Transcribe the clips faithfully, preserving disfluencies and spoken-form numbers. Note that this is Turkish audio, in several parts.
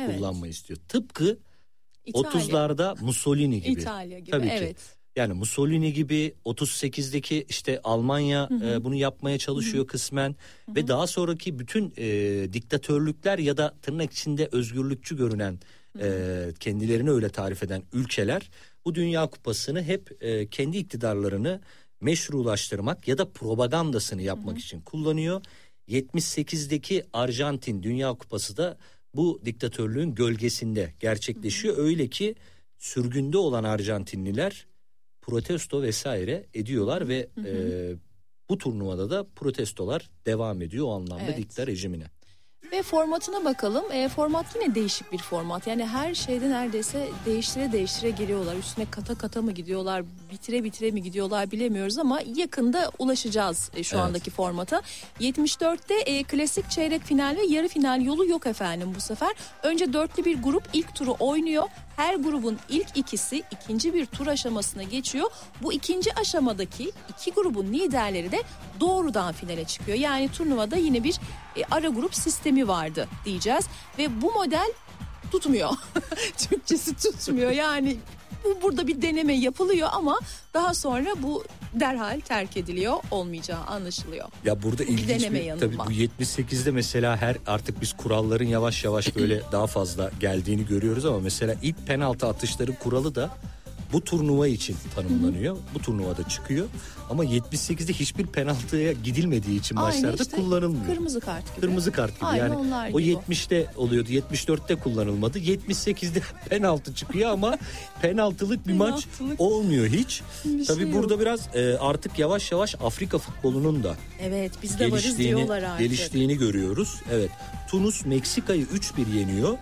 evet. kullanmayı istiyor. Tıpkı İtalya. otuzlarda Mussolini gibi. İtalya gibi, Tabii evet. ki. Yani Mussolini gibi otuz sekizdeki işte Almanya e, bunu yapmaya çalışıyor hı hı. kısmen hı hı. ve daha sonraki bütün e, diktatörlükler ya da tırnak içinde özgürlükçü görünen hı hı. E, kendilerini öyle tarif eden ülkeler bu Dünya Kupası'nı hep e, kendi iktidarlarını meşrulaştırmak ya da propagandasını yapmak hı hı. için kullanıyor. yetmiş sekizdeki Arjantin Dünya Kupası da bu diktatörlüğün gölgesinde gerçekleşiyor. Hı hı. Öyle ki sürgünde olan Arjantinliler protesto vesaire ediyorlar ve hı hı. E, bu turnuvada da protestolar devam ediyor o anlamda evet. dikta rejimine. Ve formatına bakalım. E, format yine değişik bir format. Yani her şeyde neredeyse değiştire değiştire geliyorlar. Üstüne kata kata mı gidiyorlar, bitire bitire mi gidiyorlar bilemiyoruz ama yakında ulaşacağız e, şu evet. andaki formata. yetmiş dörtte e, klasik çeyrek final ve yarı final yolu yok efendim bu sefer. Önce dörtlü bir grup ilk turu oynuyor. Her grubun ilk ikisi ikinci bir tur aşamasına geçiyor. Bu ikinci aşamadaki iki grubun liderleri de doğrudan finale çıkıyor. Yani turnuvada yine bir e, ara grup sistemi vardı diyeceğiz. Ve bu model tutmuyor. Türkçesi tutmuyor. Yani bu burada bir deneme yapılıyor ama daha sonra bu derhal terk ediliyor, olmayacağı anlaşılıyor. Ya burada bu ilginç bir, bir tabii bu yetmiş sekizde mesela her artık biz kuralların yavaş yavaş böyle daha fazla geldiğini görüyoruz ama mesela ilk penaltı atışları kuralı da bu turnuva için tanımlanıyor. Bu turnuvada çıkıyor. Ama yetmiş sekizde hiçbir penaltıya gidilmediği için Aynı maçlarda işte kullanılmıyor. Kırmızı kart gibi. Kırmızı kart gibi. Aynı yani o yetmişte oluyordu. yetmiş dörtte kullanılmadı. yetmiş sekizde penaltı çıkıyor ama penaltılık bir maç olmuyor hiç. Bir Tabii şey burada yok. biraz e, artık yavaş yavaş Afrika futbolunun da evet, biz de varız diyorlar artık. Geliştiğini görüyoruz. Evet. Tunus Meksika'yı üç bir yeniyor.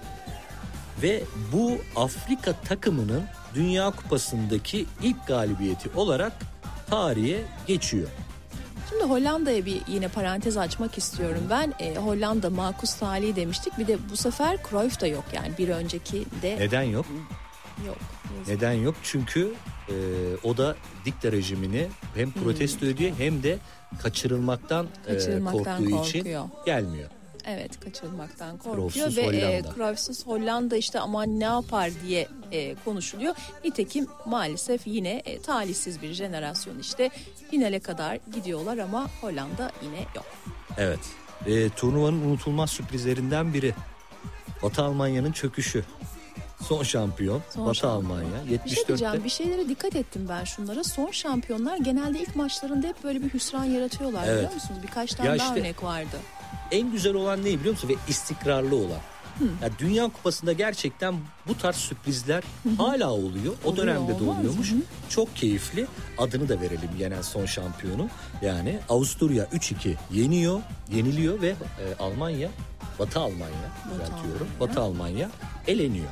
Ve bu Afrika takımının Dünya Kupası'ndaki ilk galibiyeti olarak tarihe geçiyor. Şimdi Hollanda'ya bir yine parantez açmak istiyorum ben. E, Hollanda makus talihi demiştik. Bir de bu sefer Cruyff da yok yani bir önceki de. Neden yok? Yok. Neden yok? Çünkü e, o da dikta rejimini hem protesto hmm. ediyor hem de kaçırılmaktan, kaçırılmaktan e, korktuğu korkuyor. için gelmiyor. Evet, kaçırılmaktan korkuyor Cruyff'suz ve Hollanda. E, Cruyff'suz Hollanda işte aman ne yapar diye e, konuşuluyor. Nitekim maalesef yine e, talihsiz bir jenerasyon işte finale kadar gidiyorlar ama Hollanda yine yok. Evet, e, turnuvanın unutulmaz sürprizlerinden biri Batı Almanya'nın çöküşü. Son şampiyon Son Batı şampiyon. Almanya yetmiş dörtte. Bir şey diyeceğim, bir şeylere dikkat ettim ben şunlara. Son şampiyonlar genelde ilk maçlarında hep böyle bir hüsran yaratıyorlar evet. biliyor musunuz? Birkaç tane ya daha işte, örnek vardı. En güzel olan ne biliyor musun? Ve istikrarlı olan. Yani Dünya Kupası'nda gerçekten bu tarz sürprizler Hı-hı. hala oluyor. O oluyor, dönemde de oluyormuş. Hı-hı. Çok keyifli. Adını da verelim yenen son şampiyonu. Yani Avusturya üç iki yeniyor, yeniliyor ve e, Almanya, Batı Almanya düzeltiyorum. Batı Almanya eleniyor.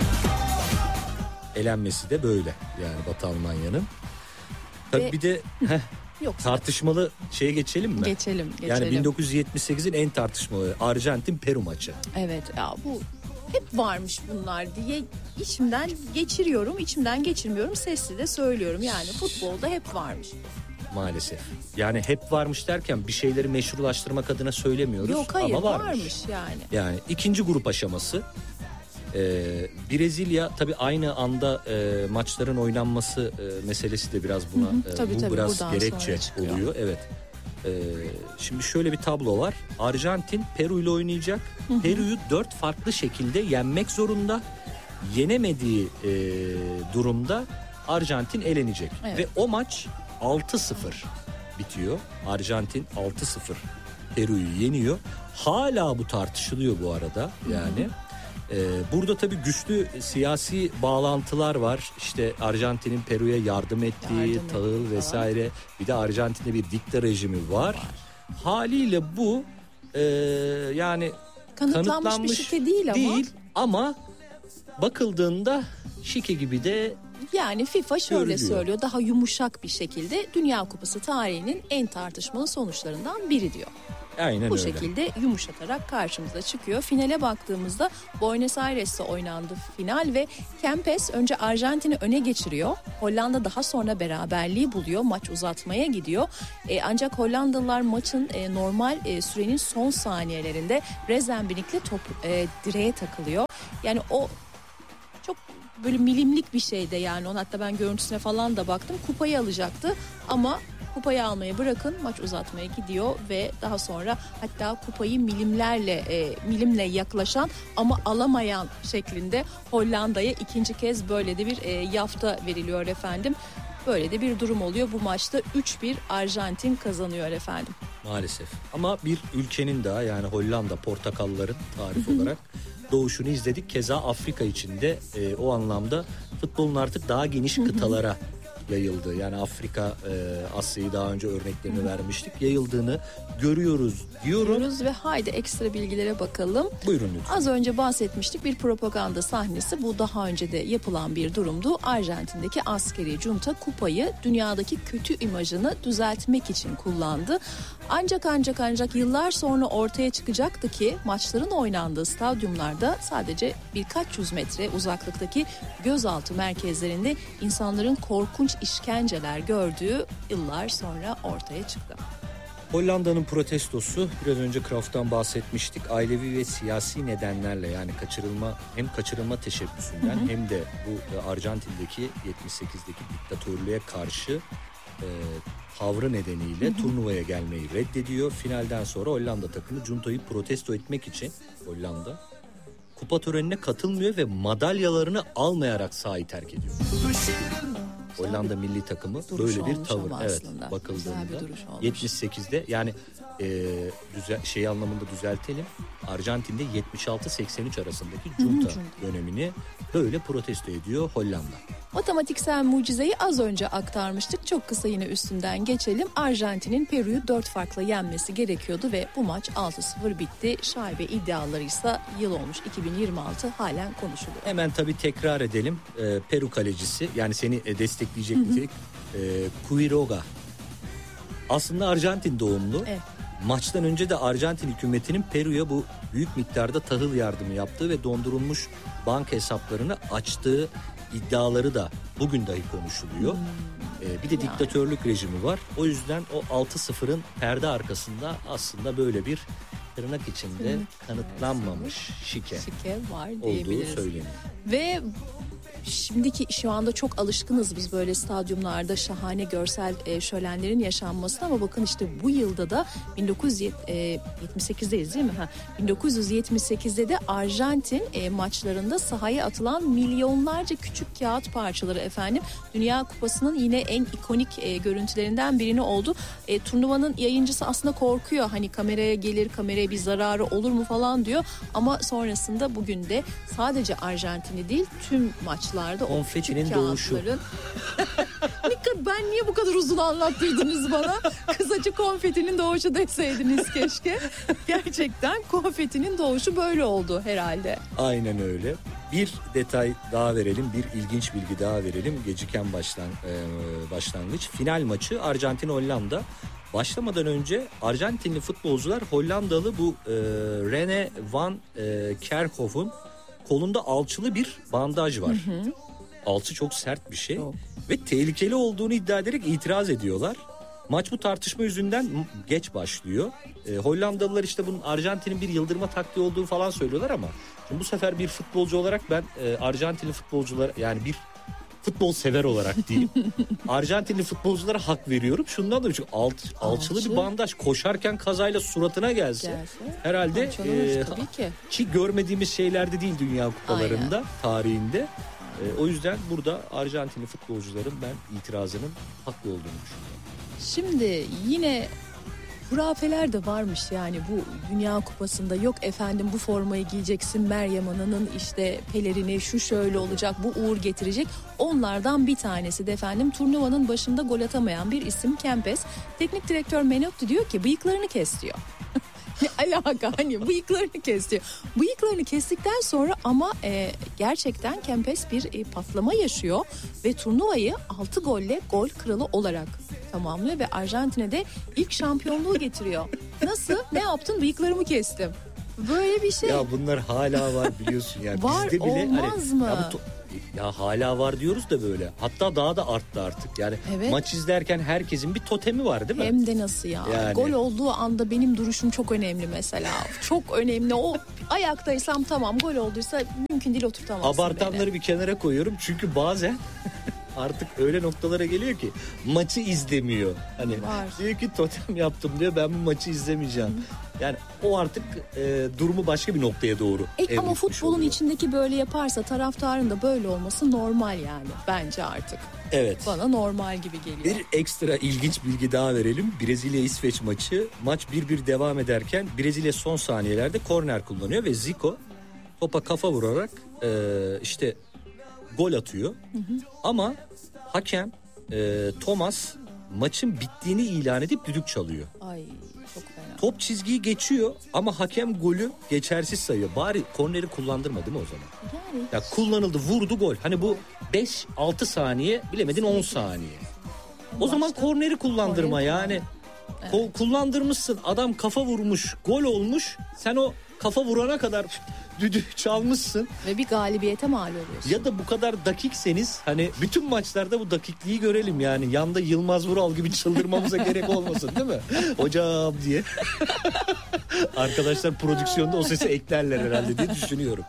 Elenmesi de böyle yani Batı Almanya'nın. Tabii ve... bir de heh, Yoksa. tartışmalı şeye geçelim mi? Geçelim, geçelim. Yani bin dokuz yüz yetmiş sekizin en tartışmalı Arjantin Peru maçı. Evet ya bu hep varmış bunlar diye içimden geçiriyorum, içimden geçirmiyorum, sesli de söylüyorum. Yani futbolda hep varmış. Maalesef. Yani hep varmış derken bir şeyleri meşrulaştırmak adına söylemiyoruz. Yok hayır ama varmış. varmış yani. Yani ikinci grup aşaması. Ee, Brezilya tabii aynı anda e, maçların oynanması e, meselesi de biraz buna hı hı, tabii, e, bu tabii, biraz gerekçe oluyor. Evet. E, şimdi şöyle bir tablo var. Arjantin Peru ile oynayacak. Hı hı. Peru'yu dört farklı şekilde yenmek zorunda. Yenemediği e, durumda Arjantin elenecek. Evet. Ve o maç altı sıfır bitiyor. Arjantin altı sıfır Peru'yu yeniyor. Hala bu tartışılıyor bu arada yani. Hı hı. Ee, burada tabii güçlü siyasi bağlantılar var. İşte Arjantin'in Peru'ya yardım ettiği, yardım tahıl vesaire. Falan. Bir de Arjantin'de bir dikta rejimi var. var. Haliyle bu e, yani kanıtlanmış, kanıtlanmış bir şike değil ama. Değil ama bakıldığında şike gibi de yani FIFA şöyle görülüyor. Söylüyor, daha yumuşak bir şekilde Dünya Kupası tarihinin en tartışmalı sonuçlarından biri diyor. Aynen Bu öyle. şekilde yumuşatarak karşımıza çıkıyor. Finale baktığımızda Buenos Aires'te oynandı final ve Kempes önce Arjantin'i öne geçiriyor. Hollanda daha sonra beraberliği buluyor. Maç uzatmaya gidiyor. E, ancak Hollandalılar maçın e, normal e, sürenin son saniyelerinde Rezenbinik'le top e, direğe takılıyor. Yani o çok böyle milimlik bir şeydi yani. Onu hatta ben görüntüsüne falan da baktım. Kupayı alacaktı ama kupayı almayı bırakın, maç uzatmaya gidiyor ve daha sonra hatta kupayı milimlerle e, milimle yaklaşan ama alamayan şeklinde Hollanda'ya ikinci kez böyle de bir e, yafta veriliyor efendim. Böyle de bir durum oluyor. Bu maçta üç bir Arjantin kazanıyor efendim. Maalesef. Ama bir ülkenin daha, yani Hollanda portakalların tarif olarak doğuşunu izledik. Keza Afrika içinde e, o anlamda futbolun artık daha geniş kıtalara yayıldı. Yani Afrika, e, Asya'yı daha önce örneklerini vermiştik. Yayıldığını görüyoruz diyorum. Görüyoruz ve haydi ekstra bilgilere bakalım. Buyurun lütfen. Az önce bahsetmiştik, bir propaganda sahnesi. Bu daha önce de yapılan bir durumdu. Arjantin'deki askeri junta kupayı dünyadaki kötü imajını düzeltmek için kullandı. Ancak ancak ancak yıllar sonra ortaya çıkacaktı ki maçların oynandığı stadyumlarda sadece birkaç yüz metre uzaklıktaki gözaltı merkezlerinde insanların korkunç işkenceler gördüğü yıllar sonra ortaya çıktı. Hollanda'nın protestosu, biraz önce Kraft'tan bahsetmiştik, ailevi ve siyasi nedenlerle, yani kaçırılma, hem kaçırılma teşebbüsünden hı hı. hem de bu Arjantin'deki yetmiş sekizdeki diktatörlüğe karşı e, tavrı nedeniyle hı hı. turnuvaya gelmeyi reddediyor. Finalden sonra Hollanda takımı Junta'yı protesto etmek için Hollanda kupa törenine katılmıyor ve madalyalarını almayarak sahayı terk ediyor. Hollanda milli takımı duruş böyle bir tavır, evet, bakıldığında yetmiş sekizde yani e, düzel, şey anlamında düzeltelim, Arjantin'de yetmiş altı seksen üç arasındaki junta dönemini böyle protesto ediyor Hollanda. Matematiksel mucizeyi az önce aktarmıştık. Çok kısa yine üstünden geçelim. Arjantin'in Peru'yu dört farkla yenmesi gerekiyordu ve bu maç altı sıfır bitti. Şaibe iddiaları ise yıl olmuş iki bin yirmi altı halen konuşuluyor. Hemen tabii tekrar edelim. Ee, Peru kalecisi, yani seni destekleyecek nitelik e, Quiroga. Aslında Arjantin doğumlu. Evet. Maçtan önce de Arjantin hükümetinin Peru'ya bu büyük miktarda tahıl yardımı yaptığı ve dondurulmuş banka hesaplarını açtığı iddiaları da bugün dahi konuşuluyor. Hmm. Ee, bir de yani diktatörlük rejimi var. O yüzden o altı sıfırın perde arkasında aslında böyle bir tırnak içinde kanıtlanmamış şike, şike var olduğu söyleniyor. Ve şimdiki şu anda çok alışkınız biz böyle stadyumlarda şahane görsel e, şölenlerin yaşanmasına, ama bakın işte bu yılda da bin dokuz yüz yetmiş sekizdeyiz değil mi? Ha, bin dokuz yüz yetmiş sekizde de Arjantin e, maçlarında sahaya atılan milyonlarca küçük kağıt parçaları efendim Dünya Kupası'nın yine en ikonik e, görüntülerinden birini oldu. E, turnuvanın yayıncısı aslında korkuyor, hani kameraya gelir, kameraya bir zararı olur mu falan diyor, ama sonrasında bugün de sadece Arjantin'i değil tüm maçlar konfetinin doğuşu. Ben niye bu kadar uzun anlattırdınız bana? Kısaca konfetinin doğuşu deseydiniz keşke. Gerçekten konfetinin doğuşu böyle oldu herhalde. Aynen öyle. Bir detay daha verelim, bir ilginç bilgi daha verelim. Geciken başlan, e, başlangıç. Final maçı Arjantin-Hollanda. Başlamadan önce Arjantinli futbolcular Hollandalı bu e, Rene van e, Kerkhof'un kolunda alçılı bir bandaj var. Hı hı. Alçı çok sert bir şey. Çok. Ve tehlikeli olduğunu iddia ederek itiraz ediyorlar. Maç bu tartışma yüzünden geç başlıyor. E, Hollandalılar işte bunun Arjantin'in bir yıldırma taktiği olduğunu falan söylüyorlar, ama şimdi bu sefer bir futbolcu olarak ben e, Arjantinli futbolcular, yani bir futbol sever olarak diyeyim, Arjantinli futbolculara hak veriyorum. Şundan da çünkü alt, alçılı Alçı. bir bandaj koşarken kazayla suratına gelse, gelse herhalde e, tabii ki. ki görmediğimiz şeylerde değil Dünya Kupalarında, aynen, tarihinde. E, o yüzden burada Arjantinli futbolcuların ben itirazının haklı olduğunu düşünüyorum. Şimdi yine hurafeler de varmış yani bu Dünya Kupası'nda. Yok efendim bu formayı giyeceksin, Meryem Ana'nın işte pelerini, şu şöyle olacak, bu uğur getirecek. Onlardan bir tanesi de efendim turnuvanın başında gol atamayan bir isim Kempes. Teknik direktör Menotti diyor ki bıyıklarını kes diyor. Ne alaka, hani bıyıklarını kes diyor. Bıyıklarını kestikten sonra ama e, gerçekten Kempes bir e, patlama yaşıyor ve turnuvayı altı golle gol kralı olarak tamamlıyor ve Arjantin'e de ilk şampiyonluğu getiriyor. Nasıl? Ne yaptın? Bıyıklarımı kestim. Böyle bir şey. Ya bunlar hala var biliyorsun yani. Var, bizde bile olmaz hani, mı? Ya, bu to- ya hala var diyoruz da böyle. Hatta daha da arttı artık. Yani evet. Maç izlerken herkesin bir totemi var değil mi? Hem de nasıl ya. Yani. Gol olduğu anda benim duruşum çok önemli mesela. Çok önemli. O ayaktaysam tamam, gol olduysa mümkün değil oturtamazsın Abartanları beni. bir kenara koyuyorum. Çünkü bazen artık öyle noktalara geliyor ki maçı izlemiyor. Hani var. Diyor ki totem yaptım diyor, ben bu maçı izlemeyeceğim. Hı. Yani o artık e, durumu başka bir noktaya doğru. E, ama futbolun oluyor. içindeki böyle yaparsa taraftarın da böyle olması normal yani bence artık. Evet. Bana normal gibi geliyor. Bir ekstra ilginç bilgi daha verelim. Brezilya-İsveç maçı. Maç bir bir devam ederken Brezilya son saniyelerde korner kullanıyor ve Zico topa kafa vurarak e, işte gol atıyor. Hı hı. Ama hakem e, Thomas maçın bittiğini ilan edip düdük çalıyor. Ay çok fena. Top çizgiyi geçiyor ama hakem golü geçersiz sayıyor. Bari korneri kullandırma değil mi o zaman? Yani. Ya kullanıldı, vurdu, gol. Hani bu beş altı saniye, bilemedin on saniye. O Başta zaman korneri kullandırma korneri yani. Evet. Ko- kullandırmışsın, adam kafa vurmuş, gol olmuş. Sen o kafa vurana kadar düdük çalmışsın. Ve bir galibiyete mal oluyorsun. Ya da bu kadar dakikseniz hani bütün maçlarda bu dakikliği görelim yani. Yanda Yılmaz Vural gibi çıldırmamıza gerek olmasın değil mi? Hocam diye. Arkadaşlar prodüksiyonda o sesi eklerler herhalde diye düşünüyorum.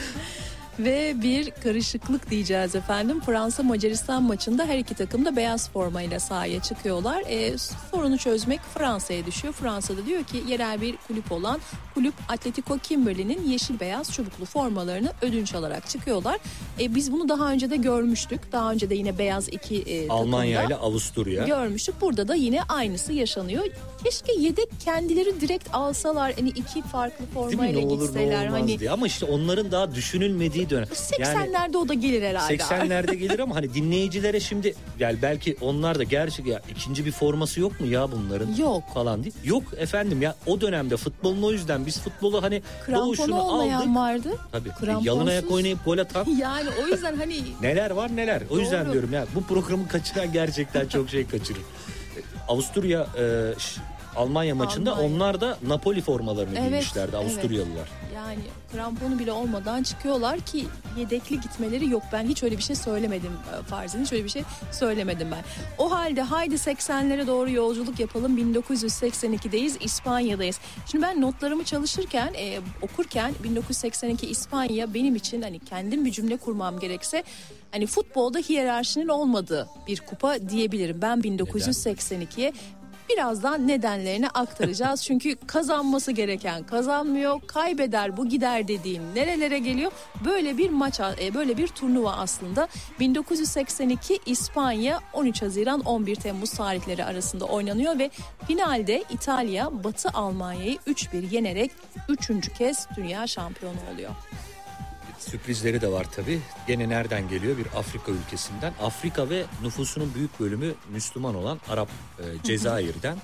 Ve bir karışıklık diyeceğiz efendim. Fransa-Macaristan maçında her iki takım da beyaz formayla sahaya çıkıyorlar. E, sorunu çözmek Fransa'ya düşüyor. Fransa'da diyor ki yerel bir kulüp olan kulüp Atletico Kimberley'nin yeşil beyaz çubuklu formalarını ödünç alarak çıkıyorlar. E, biz bunu daha önce de görmüştük. Daha önce de yine beyaz iki e, Almanya ile Avusturya görmüştük. Burada da yine aynısı yaşanıyor. Keşke yedek kendileri direkt alsalar. Hani iki farklı formayla ne olur, gitseler. ne olmaz hani diye. Ama işte onların daha düşünülmediği dönem. seksenlerde yani, o da gelir herhalde. seksenlerde gelir ama hani dinleyicilere şimdi yani belki onlar da gerçek ya ikinci bir forması yok mu ya bunların? Yok. Falan değil. Yok efendim ya, o dönemde futbolun, o yüzden biz futbolu hani kramponu olmayan aldık. Vardı. Tabii. Kramponsuz. Yalın ayak oynayıp gol atan. Yani o yüzden hani. Neler var neler. O Doğru. yüzden diyorum ya, bu programı kaçıran gerçekten çok şey kaçırır. Avusturya e, Almanya maçında Almanya. Onlar da Napoli formalarını evet, giymişlerdi Avusturyalılar. Evet. Yani kramponu bile olmadan çıkıyorlar ki yedekli gitmeleri yok. Ben hiç öyle bir şey söylemedim Farzin. Hiç öyle bir şey söylemedim ben. O halde haydi seksenlere doğru yolculuk yapalım. bin dokuz yüz seksen iki'deyiz. İspanya'dayız. Şimdi ben notlarımı çalışırken, e, okurken bin dokuz yüz seksen iki İspanya benim için hani kendim bir cümle kurmam gerekse hani futbolda hiyerarşinin olmadığı bir kupa diyebilirim. Ben bin dokuz yüz seksen iki'ye birazdan nedenlerini aktaracağız. Çünkü kazanması gereken kazanmıyor, kaybeder bu gider dediğim nerelere geliyor. Böyle bir maç, böyle bir turnuva aslında. bin dokuz yüz seksen iki İspanya on üç Haziran on bir Temmuz tarihleri arasında oynanıyor ve finalde İtalya Batı Almanya'yı üç bir yenerek üçüncü kez dünya şampiyonu oluyor. Sürprizleri de var tabii. Gene nereden geliyor? Bir Afrika ülkesinden. Afrika ve nüfusunun büyük bölümü Müslüman olan Arap e, Cezayir'den.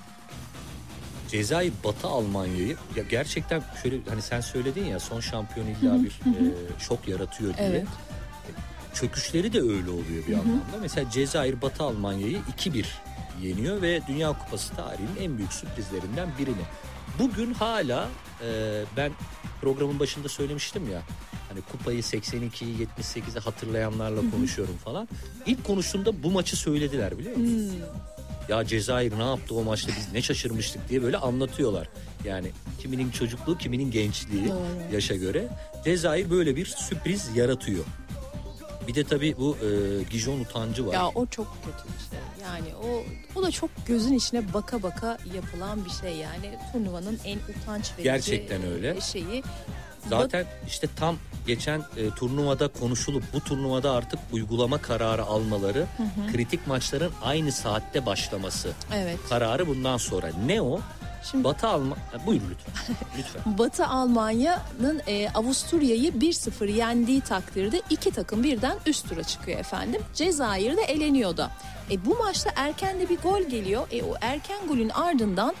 Cezayir Batı Almanya'yı ya gerçekten şöyle, hani sen söyledin ya, son şampiyon illa bir e, şok yaratıyor diye. Evet. Çöküşleri de öyle oluyor bir anlamda. Mesela Cezayir Batı Almanya'yı iki bir yeniyor ve Dünya Kupası tarihinin en büyük sürprizlerinden birini. Bugün hala e, ben programın başında söylemiştim ya, hani kupayı seksen ikiyi yetmiş sekizi hatırlayanlarla konuşuyorum falan. İlk konuştuğumda bu maçı söylediler, biliyor musun? Hmm. Ya Cezayir ne yaptı o maçta, biz ne şaşırmıştık diye böyle anlatıyorlar. Yani kiminin çocukluğu, kiminin gençliği Doğru. yaşa göre. Cezayir böyle bir sürpriz yaratıyor. Bir de tabii bu e, Gijon utancı var. Ya o çok kötü bir şey. Yani o o da çok gözün içine baka baka yapılan bir şey yani. Turnuvanın en utanç verici Gerçekten öyle. şeyi. Zaten işte tam geçen e, turnuvada konuşulup bu turnuvada artık uygulama kararı almaları, hı hı. kritik maçların aynı saatte başlaması evet. kararı bundan sonra. Ne o? Şimdi, Batı Almanya, buyur lütfen. lütfen. Batı Almanya'nın e, Avusturya'yı bir sıfır yendiği takdirde iki takım birden üst tura çıkıyor efendim. Cezayir de eleniyor da. E, bu maçta erken de bir gol geliyor. E, o erken golün ardından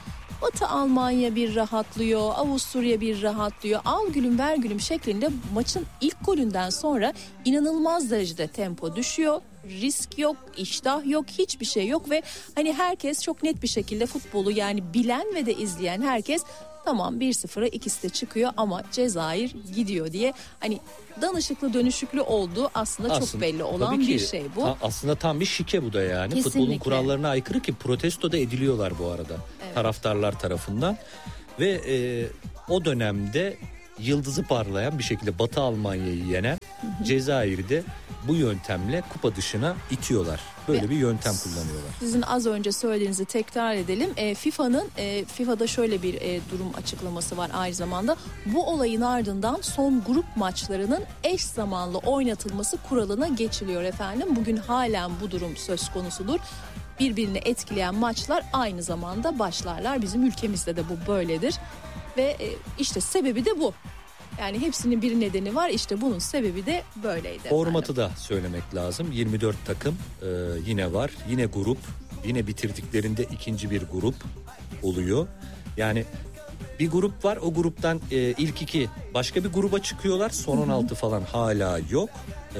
Batı Almanya bir rahatlıyor, Avusturya bir rahatlıyor. Al gülüm ver gülüm şeklinde maçın ilk golünden sonra inanılmaz derecede tempo düşüyor. Risk yok, iştah yok, hiçbir şey yok ve hani herkes çok net bir şekilde futbolu, yani bilen ve de izleyen herkes tamam bir sıfıra ikisi de çıkıyor ama Cezayir gidiyor diye hani danışıklı dönüşüklü olduğu aslında, aslında çok belli olan ki, bir şey bu. Ta, aslında tam bir şike bu da yani. Kesinlikle. Futbolun kurallarına aykırı ki protesto da ediliyorlar bu arada, evet, taraftarlar tarafından ve e, o dönemde yıldızı parlayan bir şekilde Batı Almanya'yı yenen Cezayir'i de bu yöntemle kupa dışına itiyorlar. Böyle Ve bir yöntem kullanıyorlar. Sizin az önce söylediğinizi tekrar edelim. E, FIFA'nın e, FIFA'da şöyle bir e, durum açıklaması var aynı zamanda. Bu olayın ardından son grup maçlarının eş zamanlı oynatılması kuralına geçiliyor efendim. Bugün halen bu durum söz konusudur. Birbirini etkileyen maçlar aynı zamanda başlarlar. Bizim ülkemizde de bu böyledir. Ve e, işte sebebi de bu. Yani hepsinin bir nedeni var. İşte bunun sebebi de böyleydi. Formatı efendim da söylemek lazım. yirmi dört takım e, yine var. Yine grup. Yine bitirdiklerinde ikinci bir grup oluyor. Yani bir grup var. O gruptan e, ilk iki başka bir gruba çıkıyorlar. Son on altı falan hala yok. E,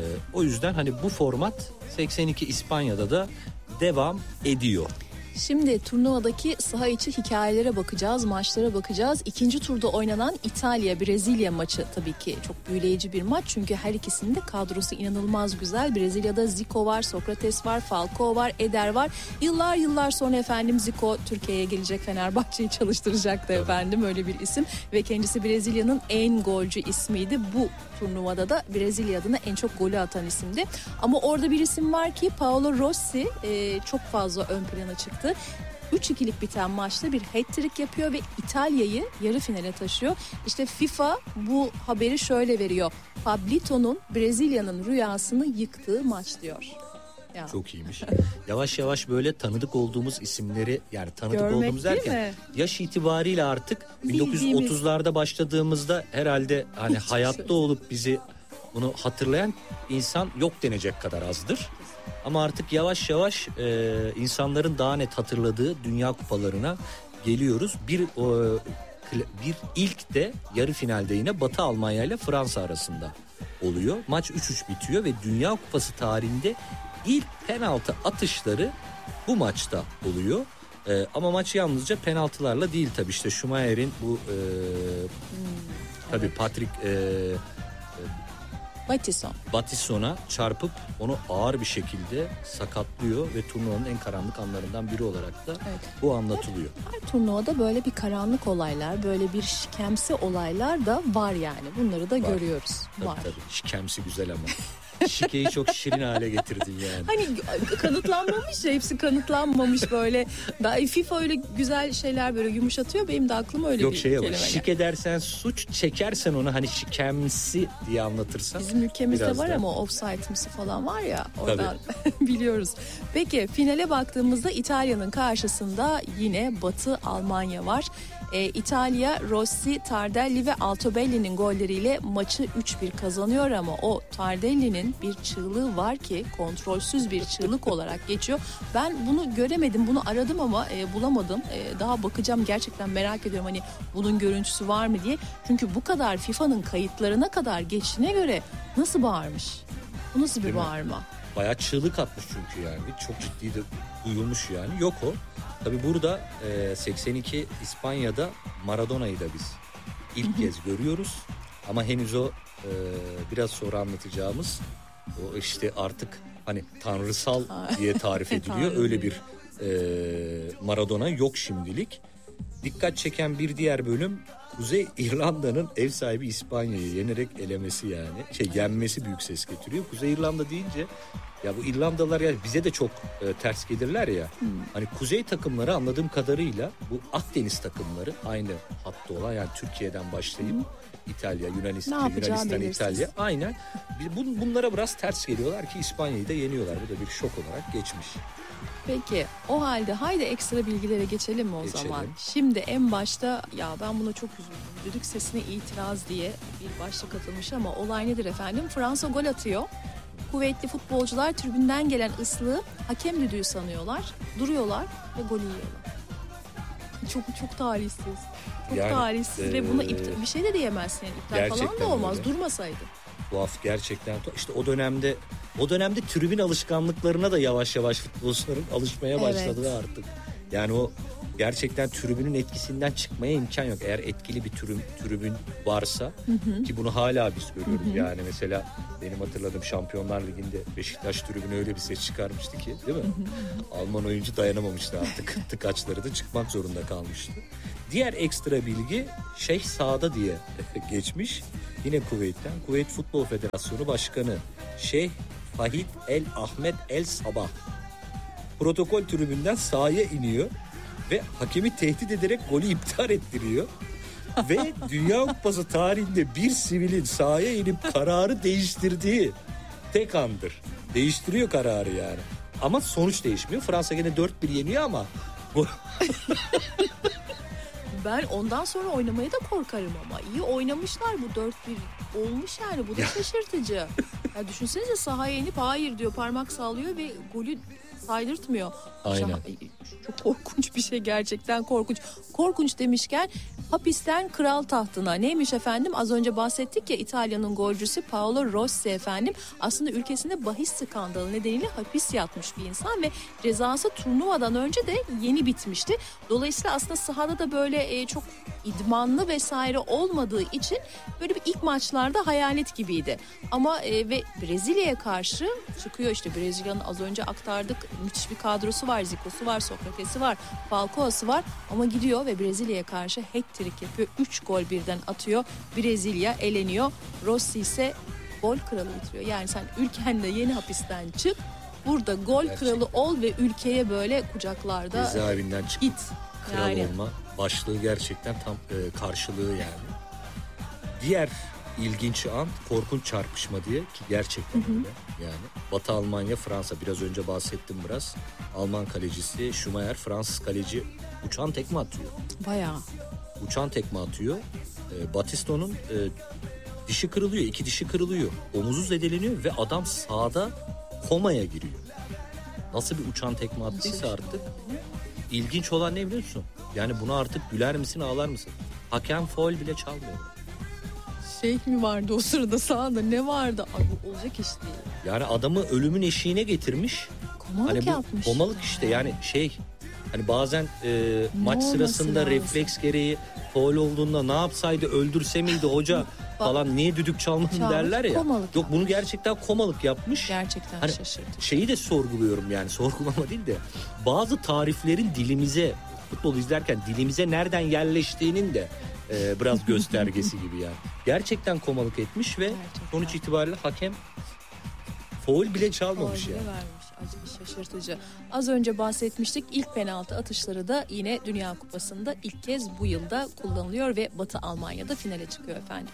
o yüzden hani bu format seksen iki İspanya'da da devam ediyor. Şimdi turnuvadaki saha içi hikayelere bakacağız, maçlara bakacağız. İkinci turda oynanan İtalya-Brezilya maçı tabii ki çok büyüleyici bir maç. Çünkü her ikisinin de kadrosu inanılmaz güzel. Brezilya'da Zico var, Sokrates var, Falcao var, Eder var. Yıllar yıllar sonra efendim Zico Türkiye'ye gelecek, Fenerbahçe'yi çalıştıracaktı efendim, öyle bir isim. Ve kendisi Brezilya'nın en golcü ismiydi. Bu turnuvada da Brezilya adına en çok golü atan isimdi. Ama orada bir isim var ki Paolo Rossi e, çok fazla ön plana çıktı. üç ikilik biten maçta bir hat-trick yapıyor ve İtalya'yı yarı finale taşıyor. İşte FIFA bu haberi şöyle veriyor. Pablito'nun Brezilya'nın rüyasını yıktığı maç diyor. Ya. Çok iyiymiş. Yavaş yavaş böyle tanıdık olduğumuz isimleri, yani tanıdık Görmek olduğumuz derken yaş itibariyle artık bin dokuz yüz otuzlarda başladığımızda herhalde hani hiç hayatta olup bizi bunu hatırlayan insan yok denecek kadar azdır. Ama artık yavaş yavaş e, insanların daha net hatırladığı dünya kupalarına geliyoruz. Bir o, bir ilk de yarı finalde yine Batı Almanya ile Fransa arasında oluyor. Maç üç üç bitiyor ve Dünya Kupası tarihinde ilk penaltı atışları bu maçta oluyor. Ee, ama maç yalnızca penaltılarla değil tabii, işte Schumacher'in bu e, hmm, tabii evet. Patrick e, Battisson. Battisson'a çarpıp onu ağır bir şekilde sakatlıyor ve turnuvanın en karanlık anlarından biri olarak da evet. bu anlatılıyor. Her, her turnuvada böyle bir karanlık olaylar, böyle bir şikemsi olaylar da var yani. Bunları da var. Görüyoruz. Tabii, var. Tabii. Şikemsi güzel ama. Şikeyi çok şirin hale getirdin yani. Hani kanıtlanmamış ya, hepsi kanıtlanmamış böyle. Daha FIFA öyle güzel şeyler böyle yumuşatıyor. Benim de aklıma öyle Yok, bir şey kelime. Yok şike yani. Dersen suç, çekersen onu hani şikemsi diye anlatırsan. Bizim ülkemizde var da. Ama offside'ımsı falan var ya oradan biliyoruz. Peki finale baktığımızda İtalya'nın karşısında yine Batı Almanya var. E, İtalya Rossi, Tardelli ve Altobelli'nin golleriyle maçı üç bir kazanıyor ama o Tardelli'nin bir çığlığı var ki kontrolsüz bir çığlık olarak geçiyor. Ben bunu göremedim, bunu aradım ama e, bulamadım. E, daha bakacağım, gerçekten merak ediyorum hani bunun görüntüsü var mı diye. Çünkü bu kadar FIFA'nın kayıtlarına kadar geçtiğine göre nasıl bağırmış? Bu nasıl bir Değil bağırma? Mi? Bayağı çığlık atmış çünkü yani. Çok ciddi de duyulmuş yani. Yok o. Tabii burada e, seksen iki İspanya'da Maradona'yı da biz ilk kez görüyoruz. Ama henüz o e, biraz sonra anlatacağımız o işte artık hani tanrısal diye tarif ediliyor. Öyle bir e, Maradona yok şimdilik. Dikkat çeken bir diğer bölüm Kuzey İrlanda'nın ev sahibi İspanya'yı yenerek elemesi yani. Şey yenmesi büyük ses getiriyor. Kuzey İrlanda deyince ya bu İrlandalılar ya bize de çok e, ters gelirler ya. Hmm. Hani kuzey takımları anladığım kadarıyla bu Akdeniz takımları aynı hatta olan, yani Türkiye'den başlayıp hmm. İtalya, Yunanistan, Yunanistan, İtalya aynen. Bun, bunlara biraz ters geliyorlar ki İspanya'yı da yeniyorlar. Bu da bir şok olarak geçmiş. Peki o halde haydi ekstra bilgilere geçelim mi o geçelim. zaman? Şimdi en başta ya ben buna çok üzüldüm. Düdük sesine itiraz diye bir başlık atılmış ama olay nedir efendim? Fransa gol atıyor. Kuvvetli futbolcular tribünden gelen ıslığı hakem düdüğü sanıyorlar. Duruyorlar ve golü yiyorlar. çok çok talihsiz. Çok yani, talihsiz e, ve buna iptal, bir şey de diyemezsin. Yani iptal falan da olmaz öyle. Durmasaydı. Tuhaf gerçekten. İşte o dönemde o dönemde tribün alışkanlıklarına da yavaş yavaş futbolcuların alışmaya başladı evet. artık. Yani o gerçekten tribünün etkisinden çıkmaya imkan yok. Eğer etkili bir tribün, tribün varsa hı hı. ki bunu hala biz görüyoruz. Hı hı. Yani mesela benim hatırladığım Şampiyonlar Ligi'nde Beşiktaş tribünü öyle bir ses çıkarmıştı ki, değil mi? Hı hı. Alman oyuncu dayanamamıştı artık. Tıkaçları da çıkmak zorunda kalmıştı. Diğer ekstra bilgi Şeyh Saad'a diye geçmiş. Yine Kuveyt'ten. Kuveyt Futbol Federasyonu Başkanı Şeyh Fahid El Ahmet El Sabah protokol tribünden sahaya iniyor ve hakemi tehdit ederek golü iptal ettiriyor. Ve Dünya Kupası tarihinde bir sivilin sahaya inip kararı değiştirdiği tek andır. Değiştiriyor kararı yani. Ama sonuç değişmiyor. Fransa gene dört bir yeniyor ama bu ben ondan sonra oynamaya da korkarım ama. İyi oynamışlar, bu dört bir olmuş yani. Bu da şaşırtıcı. Ya düşünsenize sahaya inip hayır diyor, parmak sallıyor ve golü saydırtmıyor. Aynen. Çok korkunç bir şey, gerçekten korkunç. Korkunç demişken hapisten kral tahtına. Neymiş efendim? Az önce bahsettik ya, İtalya'nın golcüsü Paolo Rossi efendim. Aslında ülkesinde bahis skandalı nedeniyle hapis yatmış bir insan ve cezası turnuvadan önce de yeni bitmişti. Dolayısıyla aslında sahada da böyle e, çok idmanlı vesaire olmadığı için böyle bir ilk maçlarda hayalet gibiydi. Ama e, ve Brezilya'ya karşı çıkıyor, işte Brezilya'nın az önce aktardık, müthiş bir kadrosu var. Zico'su var, Sokrates'i var, Falcao'su var ama gidiyor ve Brezilya'ya karşı hat-trick yapıyor. üç gol birden atıyor. Brezilya eleniyor. Rossi ise gol kralı bitiriyor. Yani sen ülkende yeni hapisten çık, burada gol gerçekten kralı ol ve ülkeye böyle kucaklarda cezaevinden çık git. Kral yani olma başlığı gerçekten tam e, karşılığı yani. Diğer ilginç an korkunç çarpışma diye, ki gerçekten hı hı. öyle. Yani Batı Almanya Fransa, biraz önce bahsettim biraz. Alman kalecisi Schumacher Fransız kaleci uçan tekme atıyor. Bayağı. Uçan tekme atıyor. E, Batisto'nun e, dişi kırılıyor, iki dişi kırılıyor. Omuzu zedeleniyor ve adam sahada komaya giriyor. Nasıl bir uçan tekme attıysa artık. İlginç olan ne biliyor musun? Yani buna artık güler misin, ağlar mısın? Hakem faul bile çalmıyor. Şey mi vardı o sırada sahada, ne vardı? Ay, bu olacak iş değil. Yani adamı ölümün eşiğine getirmiş. Komalık hani bu, yapmış. Komalık işte yani şey, hani bazen e, maç sırasında lazım? refleks gereği faul olduğunda ne yapsaydı, öldürse miydi hoca falan, niye düdük çalmadın Çalmış, derler ya. Yok yapmış. Bunu gerçekten komalık yapmış. Gerçekten hani şaşırdım. Şeyi de sorguluyorum yani, sorgulama değil de bazı tariflerin dilimize, futbol izlerken dilimize nereden yerleştiğinin de e, biraz göstergesi gibi yani. Gerçekten komalık etmiş ve gerçekten sonuç itibariyle hakem faul bile çalmamış faul yani. Bile vermiş. Acı, şaşırtıcı. Az önce bahsetmiştik, ilk penaltı atışları da yine Dünya Kupası'nda ilk kez bu yılda kullanılıyor ve Batı Almanya'da finale çıkıyor efendim.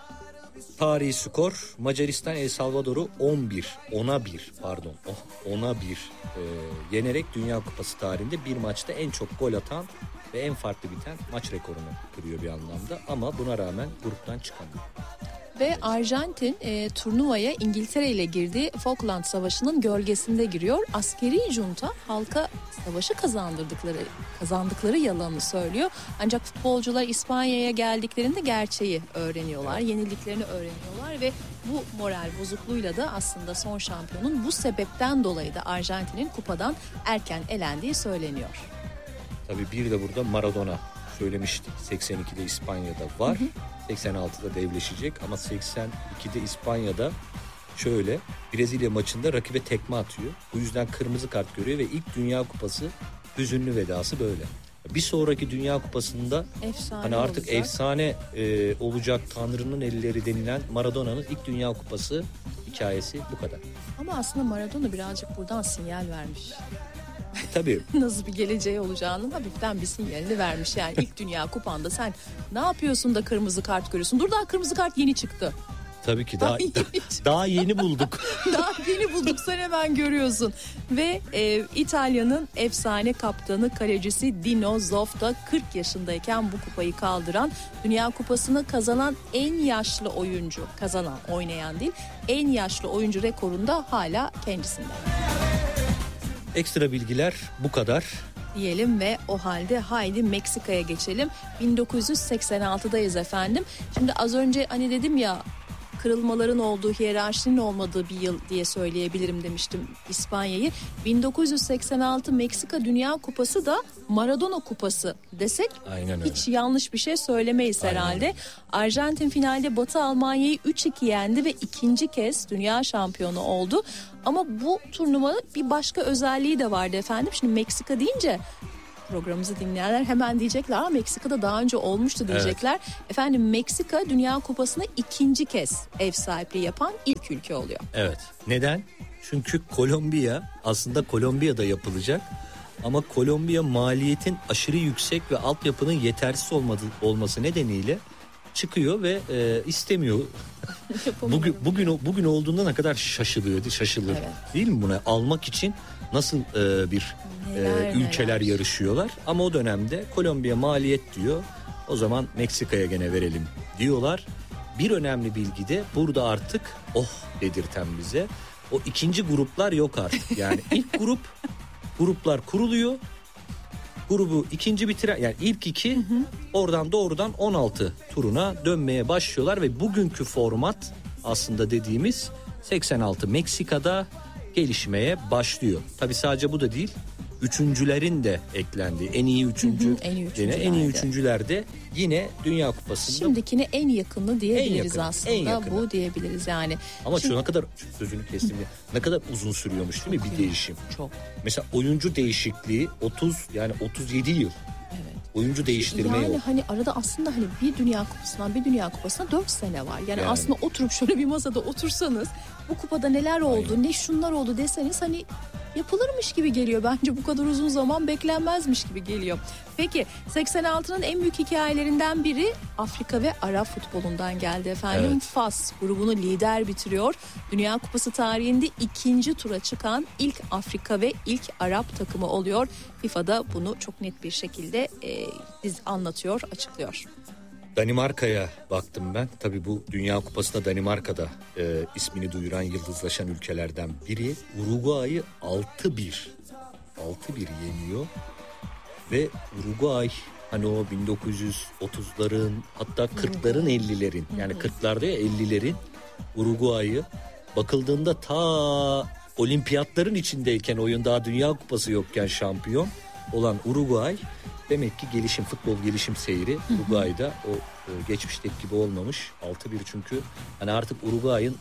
Tarihi skor Macaristan El Salvador'u on bir ona bir pardon ona bir e, yenerek Dünya Kupası tarihinde bir maçta en çok gol atan ve en farklı biten maç rekorunu kırıyor bir anlamda, ama buna rağmen gruptan çıkamıyor. Ve Arjantin e, turnuvaya İngiltere ile girdiği Falkland Savaşı'nın gölgesinde giriyor. Askeri junta halka savaşı kazandırdıkları kazandıkları yalanını söylüyor. Ancak futbolcular İspanya'ya geldiklerinde gerçeği öğreniyorlar, yenildiklerini öğreniyorlar ve bu moral bozukluğuyla da aslında son şampiyonun bu sebepten dolayı da Arjantin'in kupadan erken elendiği söyleniyor. Tabii bir de burada Maradona söylemiştik. seksen ikide İspanya'da var. Hı hı. seksen altıda devleşecek ama seksen ikide İspanya'da şöyle Brezilya maçında rakibe tekme atıyor. Bu yüzden kırmızı kart görüyor ve ilk Dünya Kupası hüzünlü vedası böyle. Bir sonraki Dünya Kupası'nda efsane hani artık olacak. efsane e, olacak Tanrı'nın elleri denilen Maradona'nın ilk Dünya Kupası hikayesi bu kadar. Ama aslında Maradona birazcık buradan sinyal vermiş. Tabii. Nasıl bir geleceği olacağının hafiften bir sinyalini vermiş. Yani ilk Dünya Kupanda sen ne yapıyorsun da kırmızı kart görüyorsun? Dur, daha kırmızı kart yeni çıktı. Tabii ki daha, daha, daha yeni bulduk. Daha yeni bulduk, sen hemen görüyorsun. Ve e, İtalya'nın efsane kaptanı, kalecisi Dino Zoff da kırk yaşındayken bu kupayı kaldıran, Dünya Kupası'nı kazanan en yaşlı oyuncu, kazanan, oynayan değil, en yaşlı oyuncu rekorunda hala kendisinde. Ekstra bilgiler bu kadar. diyelim ve o halde haydi Meksika'ya geçelim. bin dokuz yüz seksen altıdayız efendim. Şimdi az önce hani dedim ya, kırılmaların olduğu, hiyerarşinin olmadığı bir yıl diye söyleyebilirim demiştim İspanya'yı. bin dokuz yüz seksen altı Meksika Dünya Kupası da Maradona Kupası desek hiç yanlış bir şey söylemeyiz Aynen herhalde. Öyle. Arjantin finalde Batı Almanya'yı üç iki yendi ve ikinci kez dünya şampiyonu oldu. Ama bu turnuvanın bir başka özelliği de vardı efendim. Şimdi Meksika deyince programımızı dinleyenler hemen diyecekler ama Meksika'da daha önce olmuştu diyecekler. Evet. Efendim Meksika Dünya Kupası'na ikinci kez ev sahipliği yapan ilk ülke oluyor. Evet. Neden? Çünkü Kolombiya, aslında Kolombiya'da yapılacak ama Kolombiya maliyetin aşırı yüksek ve altyapının yetersiz olmadı, olması nedeniyle çıkıyor ve e, istemiyor. bugün bugün bugün olduğunda ne kadar şaşılıyor, şaşılır. Evet. Değil mi buna? Almak için nasıl e, bir neler, e, ülkeler neler. yarışıyorlar. Ama o dönemde Kolombiya maliyet diyor. O zaman Meksika'ya gene verelim diyorlar. Bir önemli bilgi de burada artık oh dedirten bize. O ikinci gruplar yok artık. Yani ilk grup gruplar kuruluyor. Grubu ikinci bitiren, yani ilk iki, hı hı. oradan doğrudan on altı turuna dönmeye başlıyorlar ve bugünkü format aslında dediğimiz seksen altı Meksika'da gelişmeye başlıyor. Tabii sadece bu da değil. Üçüncülerin de eklendiği, en iyi üçüncü, hı hı, en iyi üçüncülerde. en iyi üçüncülerde yine Dünya Kupası'nda. Şimdikine en yakını diyebiliriz en yakını, aslında. En yakını. Bu diyebiliriz yani. Ama Şimdi... şu ne kadar, sözünü kestim ya, ne kadar uzun sürüyormuş değil mi bir değişim? Çok. Mesela oyuncu değişikliği otuz, yani otuz yedi yıl. Evet. Oyuncu değiştirme yani yok. hani arada aslında hani bir Dünya Kupası'ndan bir Dünya Kupası'na dört sene var. Yani, yani aslında oturup şöyle bir masada otursanız bu kupada neler oldu, Aynen. ne şunlar oldu deseniz hani yapılırmış gibi geliyor. Bence bu kadar uzun zaman beklenmezmiş gibi geliyor. Peki seksen altının en büyük hikayelerinden biri Afrika ve Arap futbolundan geldi efendim. Evet. Fas grubunu lider bitiriyor. Dünya Kupası tarihinde ikinci tura çıkan ilk Afrika ve ilk Arap takımı oluyor. FIFA'da bunu çok net bir şekilde e, anlatıyor, açıklıyor. Danimarka'ya baktım ben. Tabii bu Dünya Kupası'nda Danimarka'da e, ismini duyuran, yıldızlaşan ülkelerden biri. Uruguay'ı altı bir altı bir yeniyor. Ve Uruguay hani o bin dokuz yüz otuzların hatta kırkların ellilerin, yani kırklarda ya ellilerin Uruguay'ı bakıldığında ta olimpiyatların içindeyken, oyun daha Dünya Kupası yokken şampiyon olan Uruguay, demek ki gelişim, futbol gelişim seyri Uruguay'da o e, geçmişteki gibi olmamış. altı bir çünkü hani artık Uruguay'ın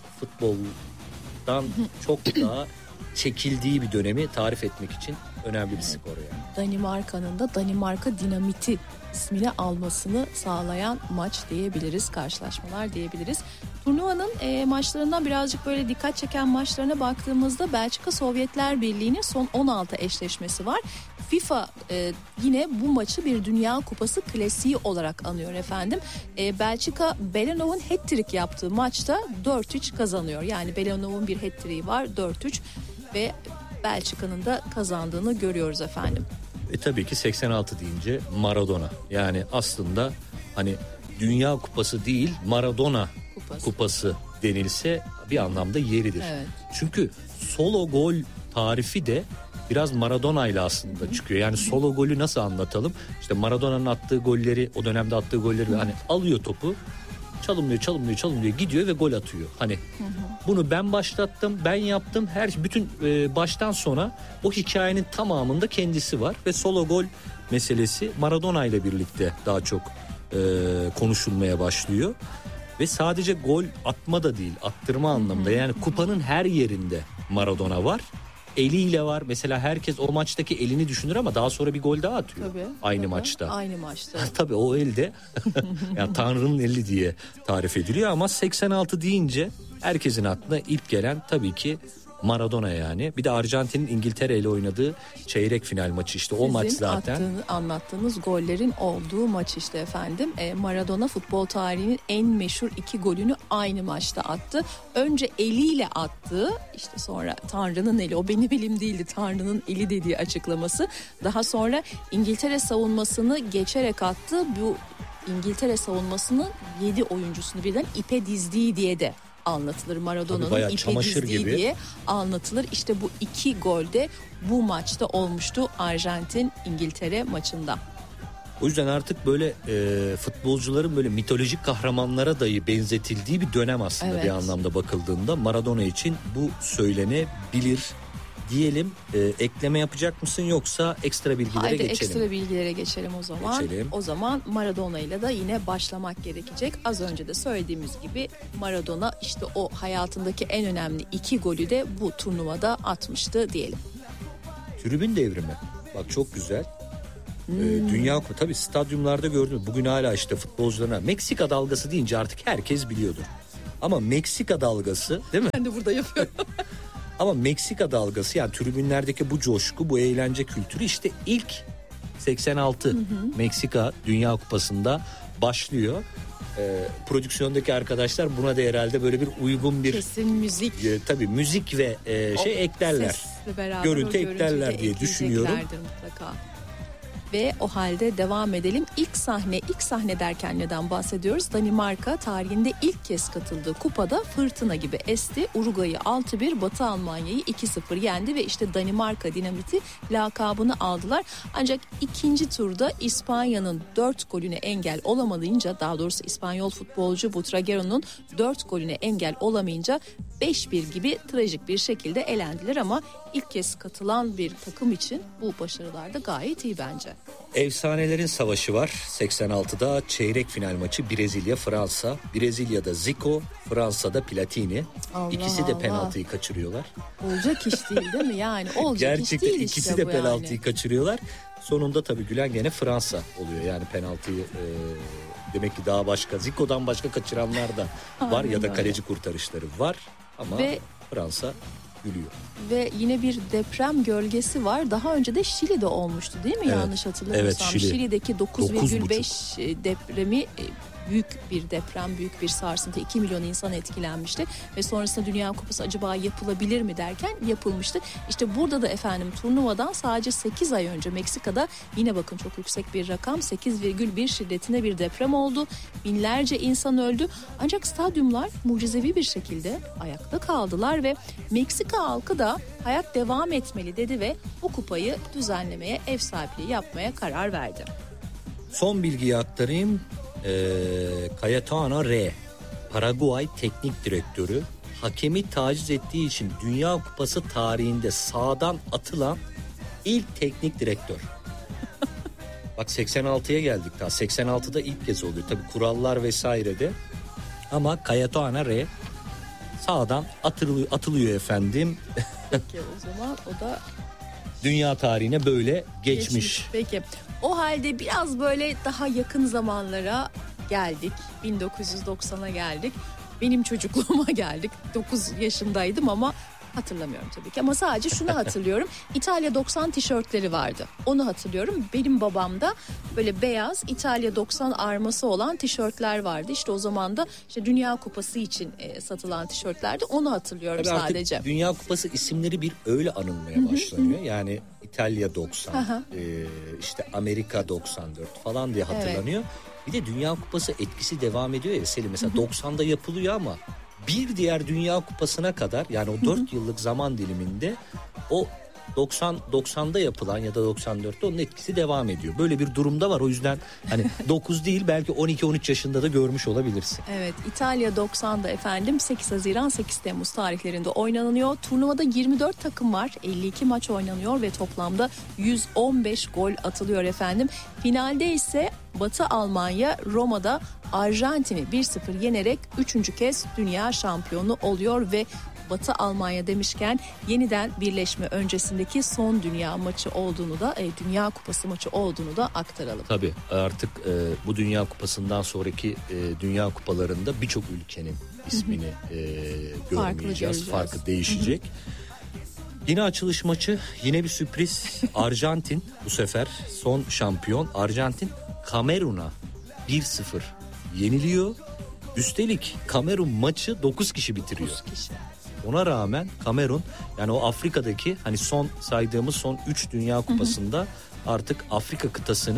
futboldan çok daha çekildiği bir dönemi tarif etmek için önemli bir skor yani. Danimarka'nın da Danimarka Dinamiti ismini almasını sağlayan maç diyebiliriz, karşılaşmalar diyebiliriz. Turnuvanın e, maçlarından birazcık böyle dikkat çeken maçlarına baktığımızda Belçika Sovyetler Birliği'nin son on altı eşleşmesi var. FIFA e, yine bu maçı bir Dünya Kupası klasiği olarak anıyor efendim. E, Belçika Belenov'un hat-trick yaptığı maçta dört üç kazanıyor. Yani Belenov'un bir hat-trick'i var, dört üç ve Belçika'nın da kazandığını görüyoruz efendim. Ve tabii ki seksen altı deyince Maradona. Yani aslında hani Dünya Kupası değil, Maradona Kupası, kupası denilse bir anlamda yeridir. Evet. Çünkü solo gol tarifi de biraz Maradona ile aslında Hı. çıkıyor. Yani solo golü nasıl anlatalım? İşte Maradona'nın attığı golleri, o dönemde attığı golleri Hı. hani alıyor topu, çalımlıyor, çalımlıyor, çalımlıyor, gidiyor ve gol atıyor. Hani hı hı. bunu ben başlattım, ben yaptım. Her bütün e, baştan sona o hikayenin tamamında kendisi var ve solo gol meselesi Maradona ile birlikte daha çok e, konuşulmaya başlıyor. Ve sadece gol atma da değil, attırma anlamında. Yani kupanın her yerinde Maradona var. Eliyle var. Mesela herkes o maçtaki elini düşünür ama daha sonra bir gol daha atıyor. Tabii, aynı tabii, maçta. Aynı maçta. Tabii o elde yani Tanrı'nın eli diye tarif ediliyor ama seksen altı deyince herkesin aklına ilk gelen tabii ki Maradona yani. Bir de Arjantin'in İngiltere ile oynadığı çeyrek final maçı, işte o Sizin maç zaten. Sizin anlattığınız gollerin olduğu maç işte efendim. E, Maradona futbol tarihinin en meşhur iki golünü aynı maçta attı. Önce eliyle attı, işte sonra Tanrı'nın eli, o benim elim değildi Tanrı'nın eli dediği açıklaması. Daha sonra İngiltere savunmasını geçerek attı. Bu İngiltere savunmasının yedi oyuncusunu birden ipe dizdiği diye de anlatılır. Maradona'nın ipe dizdiği diye anlatılır. İşte bu iki gol de bu maçta olmuştu, Arjantin-İngiltere maçında. O yüzden artık böyle e, futbolcuların böyle mitolojik kahramanlara dahi benzetildiği bir dönem aslında, evet. Bir anlamda bakıldığında Maradona için bu söylenebilir diyelim. E, ekleme yapacak mısın yoksa ekstra bilgilere Haydi geçelim? Haydi ekstra bilgilere geçelim o zaman. Geçelim. O zaman Maradona ile de yine başlamak gerekecek. Az önce de söylediğimiz gibi Maradona işte o hayatındaki en önemli iki golü de bu turnuvada atmıştı diyelim. Tribün devrimi. Bak çok güzel. Hmm. Dünya Kupası tabii stadyumlarda gördüm. Bugün hala işte futbolcularına Meksika dalgası deyince artık herkes biliyordur. Ama Meksika dalgası değil mi? Ben de burada yapıyorum. Ama Meksika dalgası, yani tribünlerdeki bu coşku, bu eğlence kültürü işte ilk seksen altı hı hı. Meksika Dünya Kupası'nda başlıyor. Ee, prodüksiyondaki arkadaşlar buna da herhalde böyle bir uygun bir kesin müzik. E, tabii müzik ve e, şey o, eklerler. Görüntü eklerler diye düşünüyorum. Mutlaka. Ve o halde devam edelim. İlk sahne, ilk sahne derken neden bahsediyoruz? Danimarka tarihinde ilk kez katıldığı kupada fırtına gibi esti. Uruguay'ı altı bir, Batı Almanya'yı iki sıfır yendi ve işte Danimarka dinamiti lakabını aldılar. Ancak ikinci turda İspanya'nın dört golüne engel olamayınca, daha doğrusu İspanyol futbolcu Butragueño'nun dört golüne engel olamayınca beş bir gibi trajik bir şekilde elendiler ama ilk kez katılan bir takım için bu başarılar da gayet iyi bence. Efsanelerin savaşı var. seksen altıda çeyrek final maçı Brezilya-Fransa. Brezilya'da Zico, Fransa'da Platini. Allah İkisi de penaltıyı Allah. kaçırıyorlar. Olacak iş değil değil mi? Yani olacak Gerçekten iş değil ikisi işte de bu penaltıyı yani. kaçırıyorlar. Sonunda tabii gülen gene Fransa oluyor. Yani penaltıyı e, demek ki daha başka, Zico'dan başka kaçıranlar da var ya da kaleci kurtarışları var. Ama Ve... Fransa gülüyor. Ve yine bir deprem gölgesi var. Daha önce de Şili'de olmuştu değil mi? Evet. Yanlış hatırlamıyorsam. Evet, Şili. Şili'deki dokuz virgül beş depremi büyük bir deprem, büyük bir sarsıntı. iki milyon insan etkilenmişti. Ve sonrasında Dünya Kupası acaba yapılabilir mi derken yapılmıştı. İşte burada da efendim turnuvadan sadece sekiz ay önce Meksika'da yine bakın çok yüksek bir rakam, sekiz virgül bir şiddetinde bir deprem oldu. Binlerce insan öldü. Ancak stadyumlar mucizevi bir şekilde ayakta kaldılar ve Meksika halkı da hayat devam etmeli dedi ve bu kupayı düzenlemeye, ev sahipliği yapmaya karar verdi. Son bilgiyi aktarayım. Ee, Cayetano R, Paraguay teknik direktörü, hakemi taciz ettiği için Dünya Kupası tarihinde sahadan atılan ilk teknik direktör. Bak seksen altıya geldik daha. seksen altıda ilk kez oluyor. Tabii kurallar vesairede. Ama Cayetano R sahadan atılıyor, atılıyor efendim. Peki o zaman o da dünya tarihine böyle geçmiş. geçmiş. Peki o halde biraz böyle daha yakın zamanlara geldik. bin dokuz yüz doksana geldik. Benim çocukluğuma geldik. dokuz yaşındaydım ama hatırlamıyorum tabii ki. Ama sadece şunu hatırlıyorum. İtalya doksan tişörtleri vardı. Onu hatırlıyorum. Benim babamda böyle beyaz İtalya doksan arması olan tişörtler vardı. İşte o zaman da işte Dünya Kupası için e, satılan tişörtlerdi. Onu hatırlıyorum tabii sadece. Artık Dünya Kupası isimleri bir öyle anılmaya başlanıyor. Yani İtalya doksan, e, işte Amerika doksan dört falan diye hatırlanıyor. Evet. Bir de Dünya Kupası etkisi devam ediyor ya Selim. Mesela doksanda yapılıyor ama bir diğer Dünya Kupası'na kadar, yani o dört yıllık zaman diliminde o doksan doksanda yapılan ya da doksan dörtte onun etkisi devam ediyor. Böyle bir durumda var. O yüzden hani dokuz değil belki on iki on üç yaşında da görmüş olabilirsin. Evet, İtalya doksanda efendim sekiz Haziran sekiz Temmuz tarihlerinde oynanıyor. Turnuvada yirmi dört takım var. elli iki maç oynanıyor ve toplamda yüz on beş gol atılıyor efendim. Finalde ise Batı Almanya Roma'da Arjantin'i bir sıfır yenerek üçüncü kez dünya şampiyonu oluyor ve Batı Almanya demişken yeniden birleşme öncesindeki son dünya maçı olduğunu da, e, Dünya Kupası maçı olduğunu da aktaralım. Tabii artık e, bu Dünya Kupası'ndan sonraki e, Dünya Kupalarında birçok ülkenin ismini e, görmeyeceğiz. Farkı değişecek. Yine açılış maçı, yine bir sürpriz. Arjantin bu sefer son şampiyon. Arjantin Kamerun'a bir sıfır yeniliyor. Üstelik Kamerun maçı dokuz kişi bitiriyor. dokuz kişi. Ona rağmen Kamerun, yani o Afrika'daki hani son saydığımız son üç Dünya Kupası'nda hı hı. artık Afrika kıtasının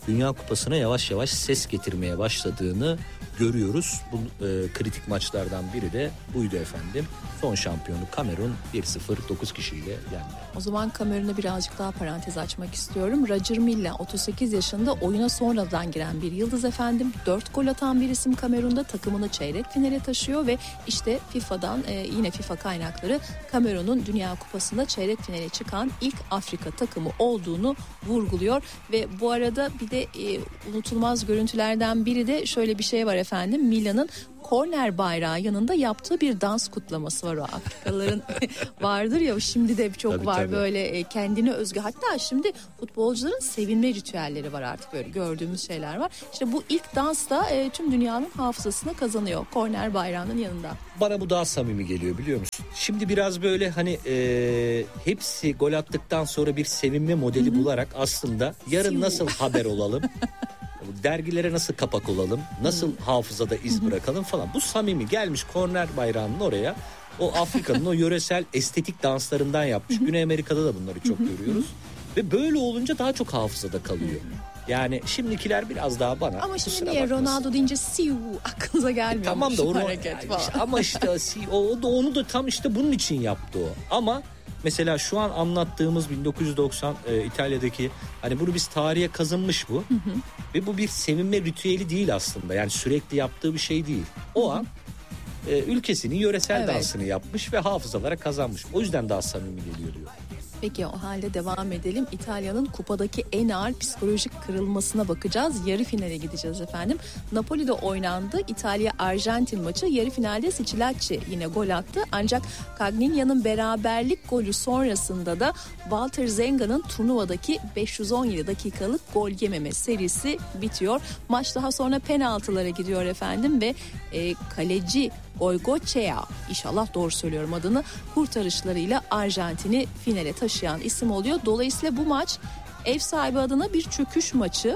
Dünya Kupası'na yavaş yavaş ses getirmeye başladığını görüyoruz. Bu e, kritik maçlardan biri de buydu efendim. Son şampiyonu Kamerun bir sıfır dokuz kişiyle yendi. O zaman Kamerun'a birazcık daha parantez açmak istiyorum. Roger Milla otuz sekiz yaşında, oyuna sonradan giren bir yıldız efendim. dört gol atan bir isim Kamerun'da, takımını çeyrek finale taşıyor ve işte FIFA'dan e, yine FIFA kaynakları Kamerun'un Dünya Kupası'nda çeyrek finale çıkan ilk Afrika takımı olduğunu vurguluyor. Ve bu arada bir de e, unutulmaz görüntülerden biri de şöyle bir şey var efendim. Milla'nın korner bayrağı yanında yaptığı bir dans kutlaması var. O Afrikalıların vardır ya, şimdi de çok tabii, var tabii. Böyle kendine özgü, hatta şimdi futbolcuların sevinme ritüelleri var artık, böyle gördüğümüz şeyler var. İşte bu ilk dans da e, tüm dünyanın hafızasına kazanıyor korner bayrağının yanında. Bana bu daha samimi geliyor, biliyor musun? Şimdi biraz böyle hani e, hepsi gol attıktan sonra bir sevinme modeli Hı-hı. bularak aslında yarın Siu. nasıl haber olalım? Dergilere nasıl kapak olalım, nasıl hmm. hafızada iz bırakalım falan. Bu samimi gelmiş korner bayrağının oraya, o Afrika'nın o yöresel estetik danslarından yapmış. Güney Amerika'da da bunları çok görüyoruz. Ve böyle olunca daha çok hafızada kalıyor. Yani şimdikiler biraz daha bana. Ama şimdi niye Ronaldo deyince siu aklınıza gelmiyor. E, tamam da o hareket yani işte, ama işte o da onu da tam işte bunun için yaptı o. Ama mesela şu an anlattığımız bin dokuz yüz doksan e, İtalya'daki, hani bunu biz tarihe kazınmış bu. Hı hı. Ve bu bir sevinme ritüeli değil aslında. Yani sürekli yaptığı bir şey değil. O hı hı. an e, ülkesinin yöresel evet. dansını yapmış ve hafızalara kazanmış. O yüzden daha samimi geliyor diyor. Peki o halde devam edelim. İtalya'nın kupadaki en ağır psikolojik kırılmasına bakacağız. Yarı finale gideceğiz efendim. Napoli'de oynandı. İtalya-Arjantin maçı. Yarı finalde Sicilacci yine gol attı. Ancak Cagnigna'nın beraberlik golü sonrasında da Walter Zenga'nın turnuvadaki beş yüz on yedi dakikalık gol yememe serisi bitiyor. Maç daha sonra penaltılara gidiyor efendim ve e, kaleci Goicoechea, inşallah doğru söylüyorum adını, kurtarışlarıyla Arjantin'i finale taşıyan isim oluyor. Dolayısıyla bu maç ev sahibi adına bir çöküş maçı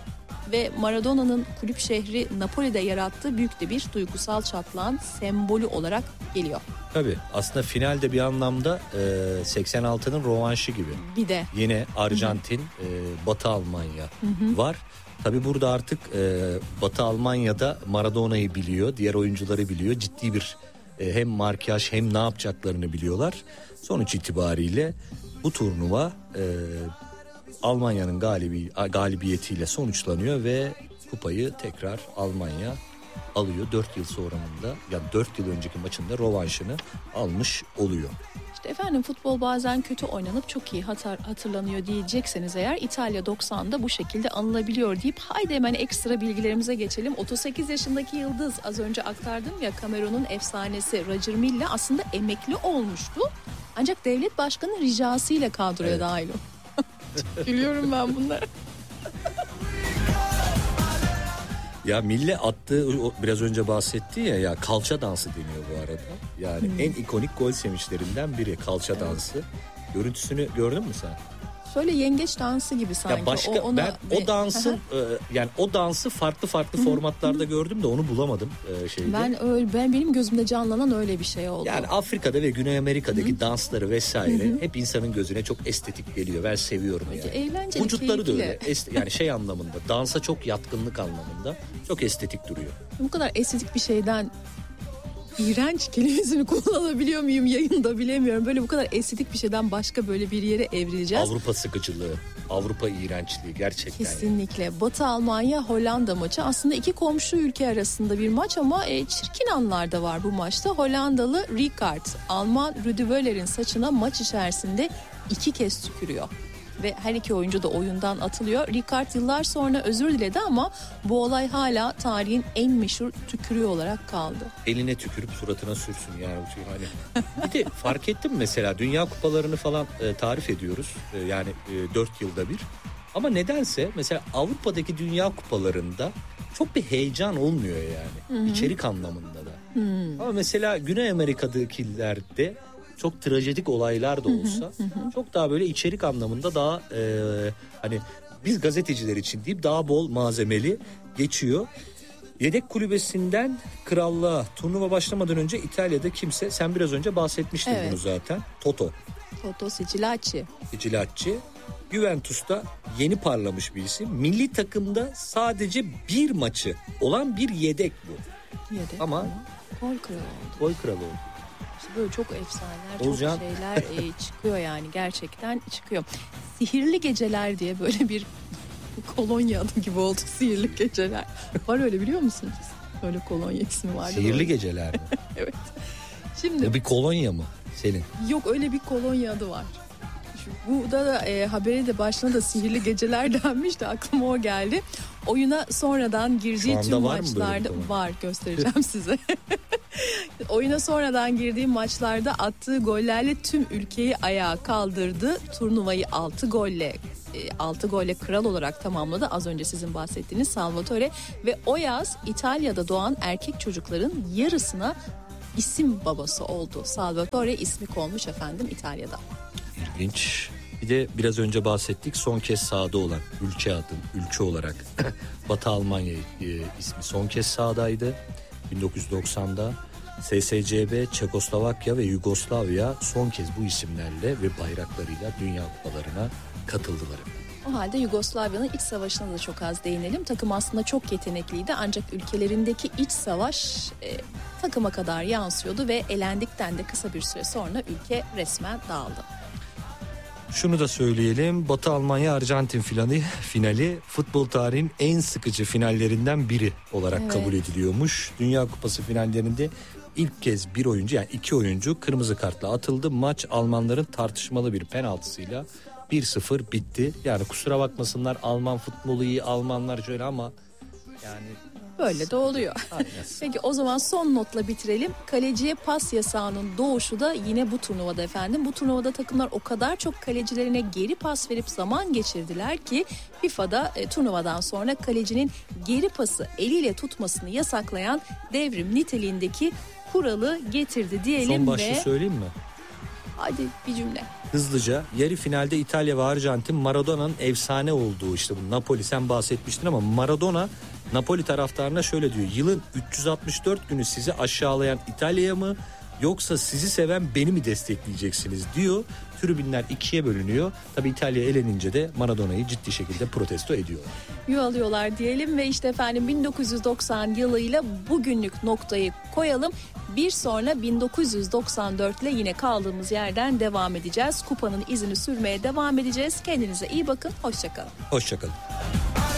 ve Maradona'nın kulüp şehri Napoli'de yarattığı büyük de bir duygusal çatlağın sembolü olarak geliyor. Tabii aslında finalde bir anlamda e, seksen altının rövanşı gibi. Bir de. Yine Arjantin, e, Batı Almanya Hı-hı. var. Tabii burada artık e, Batı Almanya'da Maradona'yı biliyor, diğer oyuncuları biliyor. Ciddi bir e, hem markaj hem ne yapacaklarını biliyorlar. Sonuç itibariyle bu turnuva e, Almanya'nın galibi, galibiyetiyle sonuçlanıyor ve kupayı tekrar Almanya alıyor. dört yıl sonrasında, yani dört yıl önceki maçında rövanşını almış oluyor. İşte efendim futbol bazen kötü oynanıp çok iyi hatar, hatırlanıyor diyecekseniz eğer, İtalya doksanda bu şekilde anılabiliyor deyip haydi hemen ekstra bilgilerimize geçelim. otuz sekiz yaşındaki yıldız, az önce aktardım ya, Kamerun'un efsanesi Roger Milla aslında emekli olmuştu. Ancak devlet başkanı ricasıyla kadroya evet. dahil oldu. Gülüyorum ben bunlara. Ya Mille attığı, biraz önce bahsetti ya, ya kalça dansı deniyor bu arada. Yani hmm. en ikonik gol sevinçlerinden biri kalça evet. dansı. Görüntüsünü gördün mü sen? Şöyle yengeç dansı gibi sanki. Ya başka o, ona ben ve... o dansın e, yani o dansı farklı farklı Hı-hı. formatlarda gördüm de onu bulamadım e, şeyde. Ben öyle ben benim gözümde canlanan öyle bir şey oldu. Yani Afrika'da ve Güney Amerika'daki Hı-hı. dansları vesaire Hı-hı. hep insanın gözüne çok estetik geliyor. Ben seviyorum yani. Eğlenceli, vücutları keyifli. da öyle. Est- yani şey anlamında, dansa çok yatkınlık anlamında çok estetik duruyor. Bu kadar estetik bir şeyden İğrenç kelimesini kullanabiliyor muyum yayında bilemiyorum. Böyle bu kadar estetik bir şeyden başka böyle bir yere evrileceğiz. Avrupa sıkıcılığı, Avrupa iğrençliği gerçekten. Kesinlikle. Yani. Batı Almanya Hollanda maçı aslında iki komşu ülke arasında bir maç ama e, çirkin anlar da var bu maçta. Hollandalı Rijkaard, Alman Rudi Völler'in saçına maç içerisinde iki kez tükürüyor. Ve her iki oyuncu da oyundan atılıyor. Rijkaard yıllar sonra özür diledi ama bu olay hala tarihin en meşhur tükürüğü olarak kaldı. Eline tükürüp suratına sürsün yani. Hani. Bir de fark ettim mesela Dünya Kupalarını falan e, tarif ediyoruz. E, yani e, dört yılda bir. Ama nedense mesela Avrupa'daki Dünya Kupalarında çok bir heyecan olmuyor yani. Hı-hı. İçerik anlamında da. Hı-hı. Ama mesela Güney Amerika'dakilerde çok trajedik olaylar da olsa hı hı hı. çok daha böyle içerik anlamında daha e, hani biz gazeteciler için deyip daha bol malzemeli geçiyor. Yedek kulübesinden krallığa turnuva başlamadan önce İtalya'da kimse, sen biraz önce bahsetmiştin evet. bunu zaten. Toto. Toto Sicilacci. Sicilacci. Juventus'ta yeni parlamış bir isim. Milli takımda sadece bir maçı olan bir yedek bu. Yedek ama gol kralı oldu. Gol kralı oldu. İşte böyle çok efsaneler, Oğuzcan... çok şeyler e, çıkıyor yani, gerçekten çıkıyor. Sihirli Geceler diye böyle bir kolonya adı gibi oldu, Sihirli Geceler. Var öyle, biliyor musunuz? Öyle kolonya ismi vardı. Sihirli böyle. Geceler mi? Evet. Şimdi ya bir kolonya mı senin? Yok, öyle bir kolonya adı var. Bu da e, haberi de başına da Sihirli Geceler denmiş de aklıma o geldi. Oyuna sonradan girdiği tüm var maçlarda var, göstereceğim size. Oyuna sonradan girdiği maçlarda attığı gollerle tüm ülkeyi ayağa kaldırdı. Turnuvayı altı golle altı golle kral olarak tamamladı. Az önce sizin bahsettiğiniz Salvatore ve o yaz İtalya'da doğan erkek çocukların yarısına isim babası oldu. Salvatore ismi konmuş efendim İtalya'da. İlginç. Bir de biraz önce bahsettik, son kez sahada olan ülke adı, ülke olarak Batı Almanya e, ismi son kez sahadaydı. bin dokuz yüz doksan'da S S C B, Çekoslovakya ve Yugoslavya son kez bu isimlerle ve bayraklarıyla Dünya Kupalarına katıldılar. O halde Yugoslavya'nın iç savaşına da çok az değinelim. Takım aslında çok yetenekliydi ancak ülkelerindeki iç savaş e, takıma kadar yansıyordu ve elendikten de kısa bir süre sonra ülke resmen dağıldı. Şunu da söyleyelim, Batı Almanya Arjantin finali, finali futbol tarihinin en sıkıcı finallerinden biri olarak evet. kabul ediliyormuş. Dünya Kupası finallerinde ilk kez bir oyuncu, yani iki oyuncu kırmızı kartla atıldı. Maç Almanların tartışmalı bir penaltısıyla bir sıfır bitti. Yani kusura bakmasınlar, Alman futbolu iyi, Almanlar şöyle ama yani... Böyle de oluyor. Peki o zaman son notla bitirelim. Kaleciye pas yasağının doğuşu da yine bu turnuvada efendim. Bu turnuvada takımlar o kadar çok kalecilerine geri pas verip zaman geçirdiler ki FIFA'da e, turnuvadan sonra kalecinin geri pası eliyle tutmasını yasaklayan devrim niteliğindeki kuralı getirdi diyelim. Son başlığı ve... söyleyeyim mi? Hadi bir cümle. Hızlıca, yarı finalde İtalya ve Arjantin, Maradona'nın efsane olduğu işte bu Napoli, sen bahsetmiştin ama Maradona Napoli taraftarına şöyle diyor: yılın üç yüz altmış dört günü sizi aşağılayan İtalya'ya mı yoksa sizi seven beni mi destekleyeceksiniz diyor. Tribünler ikiye bölünüyor. Tabii İtalya elenince de Maradona'yı ciddi şekilde protesto ediyorlar. Yuvalıyorlar diyelim ve işte efendim bin dokuz yüz doksan yılıyla bugünlük noktayı koyalım. Bir sonra bin dokuz yüz doksan dört ile yine kaldığımız yerden devam edeceğiz. Kupanın izini sürmeye devam edeceğiz. Kendinize iyi bakın. Hoşça kalın. Hoşça kalın.